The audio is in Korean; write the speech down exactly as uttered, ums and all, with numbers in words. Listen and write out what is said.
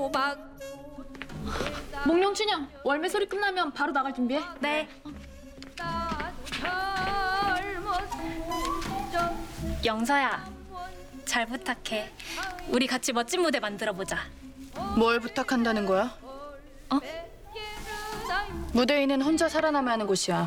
목룡 춘향, 월매 소리 끝나면 바로 나갈 준비해. 네. 영서야, 잘 부탁해. 우리 같이 멋진 무대 만들어보자. 뭘 부탁한다는 거야? 어? 무대인은 혼자 살아남아야 하는 곳이야.